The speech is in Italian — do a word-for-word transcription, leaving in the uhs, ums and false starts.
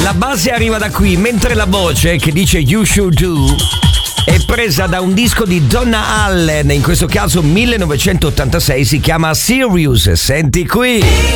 La base arriva da qui, mentre la voce che dice You Should Do è presa da un disco di Donna Allen, in questo caso millenovecentottantasei, si chiama Serious. Senti qui.